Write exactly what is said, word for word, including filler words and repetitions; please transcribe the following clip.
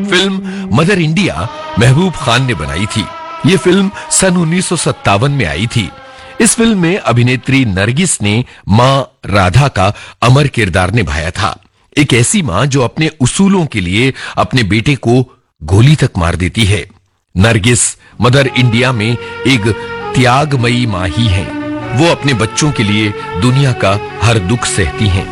Film mother India Mehboob Khan ने बनाई थी। ये फिल्म सन उन्नीस सौ सत्तावन में आई थी। इस फिल्म में अभिनेत्री नरगिस ने मां राधा का अमर किरदार निभाया था। एक ऐसी मां जो अपने उसूलों के लिए अपने बेटे को गोली तक मार देती है। नरगिस मदर इंडिया में एक त्यागमयी मां ही हैं। वो अपने बच्चों के लिए दुनिया का हर दुख सहती हैं।